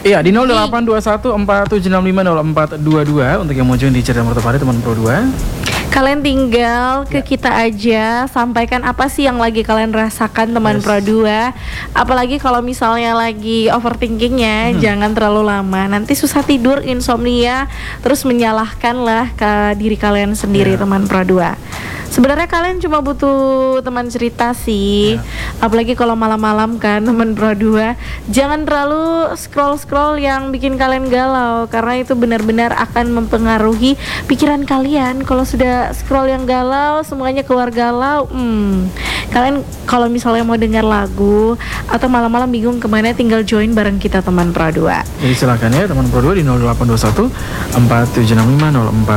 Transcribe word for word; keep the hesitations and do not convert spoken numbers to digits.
Iya, di nol delapan dua satu empat tujuh enam lima nol empat dua dua untuk yang mau join di Cerita Mertopari teman Pro dua. Kalian tinggal ke kita aja, sampaikan apa sih yang lagi kalian rasakan teman Yes. Pro dua. Apalagi kalau misalnya lagi overthinkingnya, Hmm. jangan terlalu lama. Nanti susah tidur, insomnia, terus menyalahkan lah ke diri kalian sendiri Ya. teman Pro dua. Sebenarnya kalian cuma butuh teman cerita sih. Ya. Apalagi kalau malam-malam kan teman Pro dua. Jangan terlalu scroll-scroll yang bikin kalian galau, karena itu benar-benar akan mempengaruhi pikiran kalian. Kalau sudah scroll yang galau, semuanya keluar galau. Hmm, kalian kalau misalnya mau dengar lagu atau malam-malam bingung kemana, tinggal join bareng kita teman Pro dua. Jadi silakan ya teman Pro dua di nol delapan dua satu empat tujuh enam lima nol empat